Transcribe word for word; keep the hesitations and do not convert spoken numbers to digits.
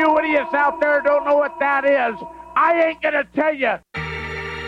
you idiots out there don't know what that is, I ain't gonna tell you.